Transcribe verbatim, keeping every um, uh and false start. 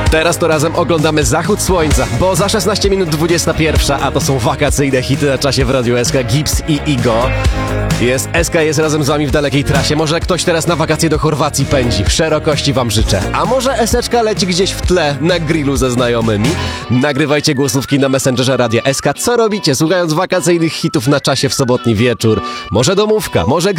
Teraz to razem oglądamy zachód słońca, bo za szesnaście minut dwudziesta pierwsza, a to są wakacyjne hity na czasie w Radiu S K, Gibbs i Igo. Jest S K, jest razem z wami w dalekiej trasie. Może ktoś teraz na wakacje do Chorwacji pędzi. Szerokości wam życzę. A może eseczka leci gdzieś w tle na grillu ze znajomymi? Nagrywajcie głosówki na Messengerze Radia S K. Co robicie, słuchając wakacyjnych hitów na czasie w sobotni wieczór? Może domówka, może